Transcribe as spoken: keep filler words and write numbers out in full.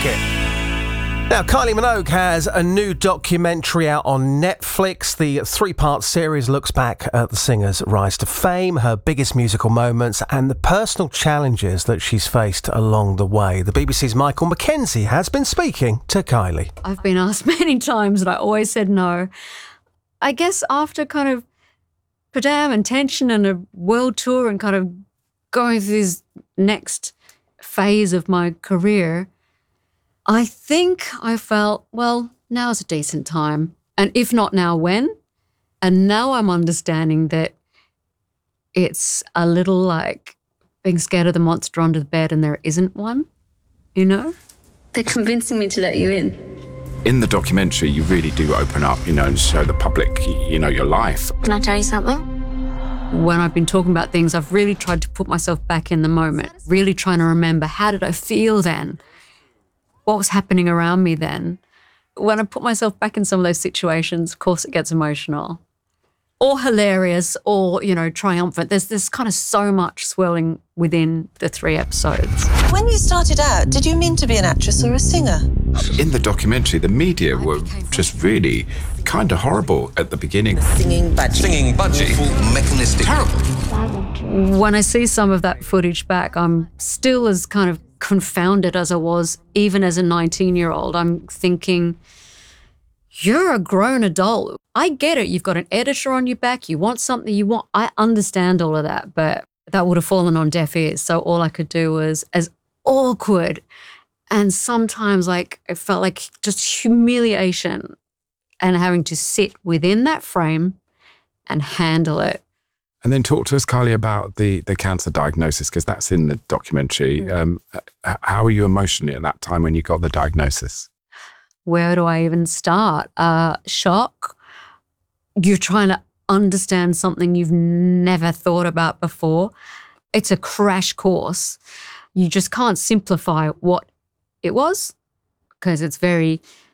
it. Now, Kylie Minogue has a new documentary out on Netflix. The three-part series looks back at the singer's rise to fame, her biggest musical moments, and the personal challenges that she's faced along the way. The B B C's Michael Mackenzie has been speaking to Kylie. I've been asked many times and I always said no. I guess after kind of Padam and Tension and a world tour and kind of going through this next phase of my career, I think I felt, well, now's a decent time. And if not now, when? And now I'm understanding that it's a little like being scared of the monster under the bed and there isn't one, you know? They're convincing me to let you in. In the documentary, you really do open up, you know, and show the public, you know, your life. Can I tell you something? When I've been talking about things, I've really tried to put myself back in the moment, really trying to remember, how did I feel then? What was happening around me then? When I put myself back in some of those situations, of course it gets emotional. Or hilarious, or, you know, triumphant. There's there's kind of so much swirling within the three episodes. When you started out, did you mean to be an actress or a singer? In the documentary, the media were just really kind of horrible at the beginning. Singing budgie. Singing budgie. Awful, mechanistic. Terrible. When I see some of that footage back, I'm still as kind of confounded as I was even as a nineteen-year-old. I'm thinking, you're a grown adult. I get it. You've got an editor on your back. You want something you want. I understand all of that, but that would have fallen on deaf ears. So all I could do was, as awkward and sometimes like it felt like just humiliation and having to sit within that frame and handle it. And then talk to us, Kylie, about the, the cancer diagnosis, because that's in the documentary. Mm. Um, how were you emotionally at that time when you got the diagnosis? Where do I even start? Uh, shock. You're trying to understand something you've never thought about before. It's a crash course. You just can't simplify what it was because it's very